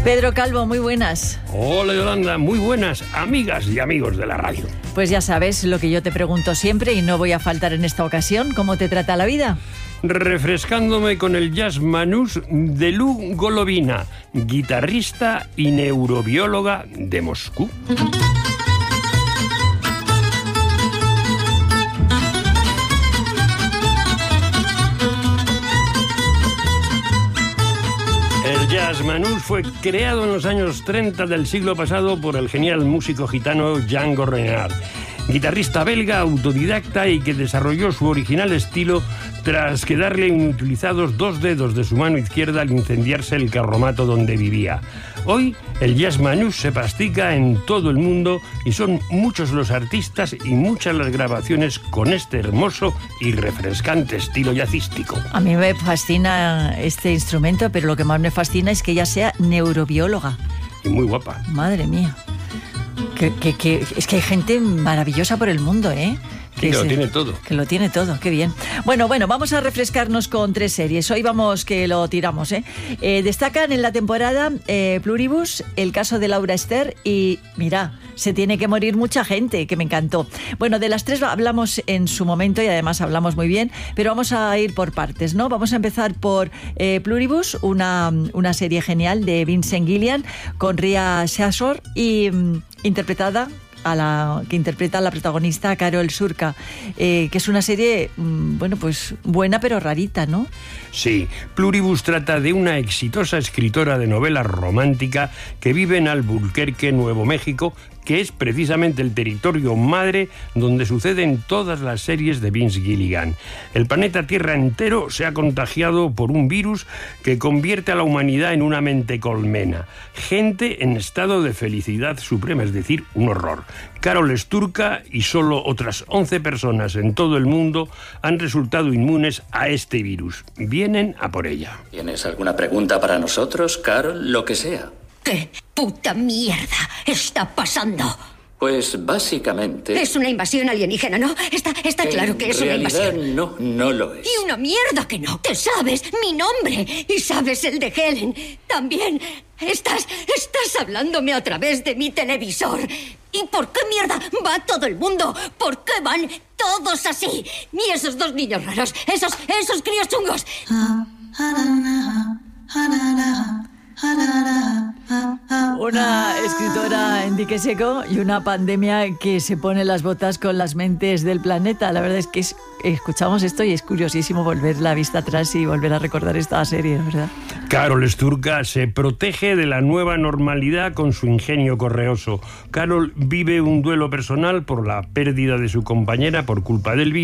Pedro Calvo, muy buenas. Hola Yolanda, muy buenas amigas y amigos de la radio. Pues ya sabes lo que yo te pregunto siempre y no voy a faltar en esta ocasión. ¿Cómo te trata la vida? Refrescándome con el jazz manús de Lu Golovina, guitarrista y neurobióloga de Moscú. El jazz manús fue creado en los años 30 del siglo pasado por el genial músico gitano Django Reinhardt, guitarrista belga autodidacta y que desarrolló su original estilo tras quedarle inutilizados 2 dedos de su mano izquierda al incendiarse el carromato donde vivía. Hoy el jazz manús se practica en todo el mundo y son muchos los artistas y muchas las grabaciones con este hermoso y refrescante estilo jazzístico. A mí me fascina este instrumento, pero lo que más me fascina es que ella sea neurobióloga. Y muy guapa. Madre mía. Es que hay gente maravillosa por el mundo, ¿eh? Que lo tiene todo. Que lo tiene todo, qué bien. Bueno, vamos a refrescarnos con 3 series. Hoy vamos que lo tiramos, ¿eh? Destacan en la temporada Pluribus, El caso de Laura Ester y, mira, Se tiene que morir mucha gente, que me encantó. Bueno, de las 3 hablamos en su momento y además hablamos muy bien, pero vamos a ir por partes, ¿no? Vamos a empezar por Pluribus, una serie genial de Vincent Gilligan con Ria Shashor y que interpreta a la protagonista Carol Surka, que es una serie, pues buena pero rarita, ¿no? Sí, Pluribus trata de una exitosa escritora de novela romántica que vive en Albuquerque, Nuevo México, que es precisamente el territorio madre donde suceden todas las series de Vince Gilligan. El planeta Tierra entero se ha contagiado por un virus que convierte a la humanidad en una mente colmena. Gente en estado de felicidad suprema, es decir, un horror. Carol Sturka y solo otras 11 personas en todo el mundo han resultado inmunes a este virus. Vienen a por ella. ¿Tienes alguna pregunta para nosotros, Carol? Lo que sea. ¿Qué puta mierda está pasando? Pues básicamente... Es una invasión alienígena, ¿no? Está claro que es una invasión. En realidad no lo es. Y una mierda que no. Te sabes mi nombre y sabes el de Helen. También estás hablándome a través de mi televisor. ¿Y por qué mierda va todo el mundo? ¿Por qué van todos así? Y esos 2 niños raros, esos críos chungos. Una escritora en dique seco y una pandemia que se pone las botas con las mentes del planeta. La verdad es que escuchamos esto y es curiosísimo volver la vista atrás y volver a recordar esta serie, ¿verdad? Carol Sturka se protege de la nueva normalidad con su ingenio correoso. Carol vive un duelo personal por la pérdida de su compañera por culpa del virus.